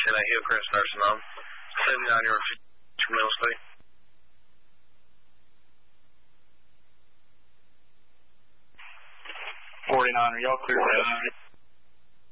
10 Hillcrest Nursing Home. 79-year-old mental state. 49, are y'all clear for that?